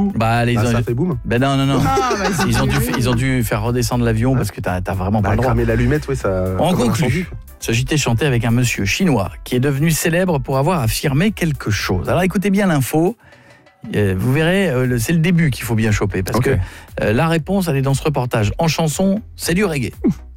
coup. Bah, Ça a fait boum. Ben non. Ah, bah, si Ils ont dû faire redescendre l'avion parce que t'as vraiment pas le droit. Cramer l'allumette, oui, ça. On comme un conclut. incendie. Ce JT chanté avec un monsieur chinois qui est devenu célèbre pour avoir affirmé quelque chose. Alors écoutez bien l'info. Vous verrez, c'est le début qu'il faut bien choper parce que la réponse, elle est dans ce reportage. En chanson, c'est du reggae.